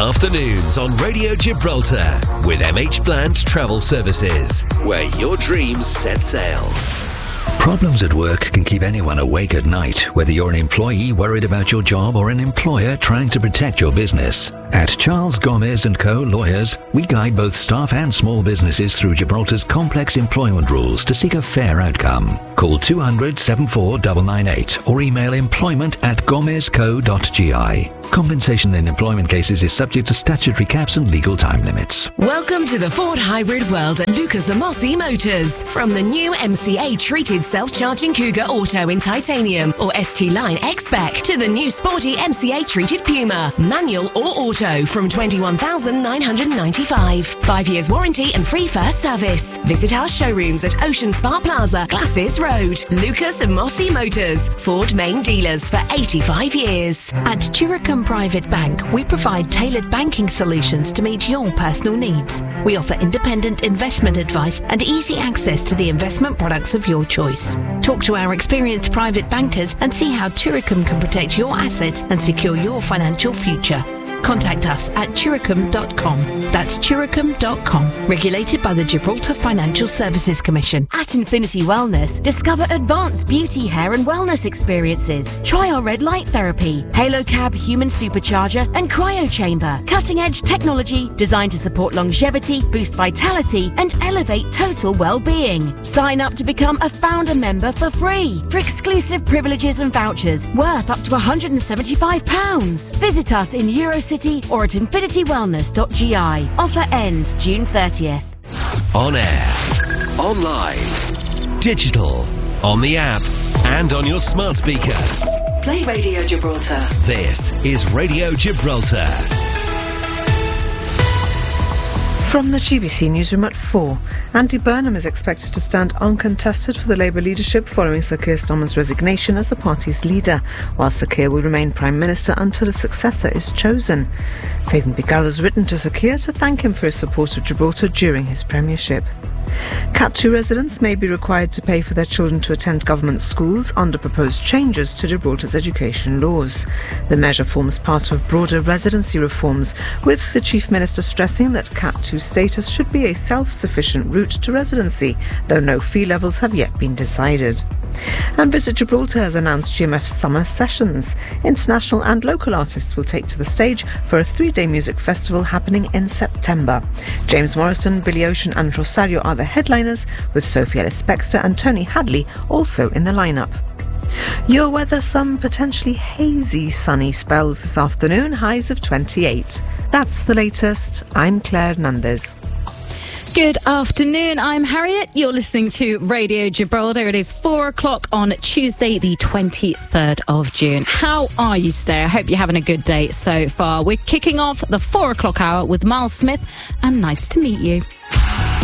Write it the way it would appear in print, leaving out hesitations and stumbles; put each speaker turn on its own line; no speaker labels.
Afternoons on Radio Gibraltar with MH Bland Travel Services, where your dreams set sail.
Problems at work can keep anyone awake at night, whether you're an employee worried about your job or an employer trying to protect your business. At Charles Gomez & Co. Lawyers, we guide both staff and small businesses through Gibraltar's complex employment rules to seek a fair outcome. Call 200 74998 or email employment@gomezco.gi. Compensation in employment cases is subject to statutory caps and legal time limits.
Welcome to the Ford hybrid world at Lucas Amossi Motors. From the new MCA treated self-charging Cougar Auto in titanium or ST Line X-Spec to the new sporty MCA treated Puma, manual or auto from $21,995. 5 years warranty and free first service. Visit our showrooms at Ocean Spa Plaza, Glasses Road. Lucas Amossi Motors, Ford main dealers for 85 years.
At Chiricum Private Bank, we provide tailored banking solutions to meet your personal needs. We offer independent investment advice and easy access to the investment products of your choice. Talk to our experienced private bankers and see how Chiricum can protect your assets and secure your financial future. Contact us at chiricum.com. That's chiricum.com. Regulated by the Gibraltar Financial Services Commission.
At Infinity Wellness, discover advanced beauty, hair and wellness experiences. Try our red light therapy, Halo Cab human supercharger and cryo chamber. Cutting-edge technology designed to support longevity, boost vitality and elevate total well-being. Sign up to become a founder member for free for exclusive privileges and vouchers worth up to £175. Visit us in Eurocity or at infinitywellness.gi. Offer ends June 30th.
On air, online, digital, on the app, and on your smart speaker.
Play Radio Gibraltar.
This is Radio Gibraltar.
From the GBC newsroom at 4, Andy Burnham is expected to stand uncontested for the Labour leadership following Sir Keir Starmer's resignation as the party's leader, while Sir Keir will remain Prime Minister until a successor is chosen. Fabian Picardo has written to Sir Keir to thank him for his support of Gibraltar during his premiership. Cat 2 residents may be required to pay for their children to attend government schools under proposed changes to Gibraltar's education laws. The measure forms part of broader residency reforms, with the Chief Minister stressing that Cat 2 status should be a self-sufficient route to residency, though no fee levels have yet been decided. And Visit Gibraltar has announced GMF Summer Sessions. International and local artists will take to the stage for a 3-day music festival happening in September. James Morrison, Billy Ocean and Rosario are the headliners, with Sophie Ellis-Bextor and Tony Hadley also in the lineup. Your weather, some potentially hazy sunny spells this afternoon, highs of 28. That's the latest. I'm Claire Hernandez.
Good afternoon, I'm Harriet. You're listening to Radio Gibraltar. It is 4 o'clock on Tuesday, the 23rd of June. How are you today? I hope you're having a good day so far. We're kicking off the 4 o'clock hour with Miles Smith, and nice to meet you.